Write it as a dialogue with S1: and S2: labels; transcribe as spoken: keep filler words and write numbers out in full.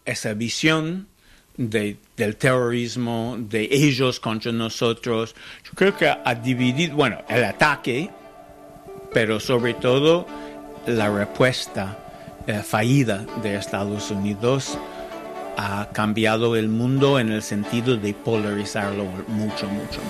S1: esa visión de, del terrorismo, de ellos contra nosotros. Yo creo que ha dividido, bueno, el ataque, pero sobre todo la respuesta eh, fallida de Estados Unidos ha cambiado el mundo en el sentido de polarizarlo mucho, mucho.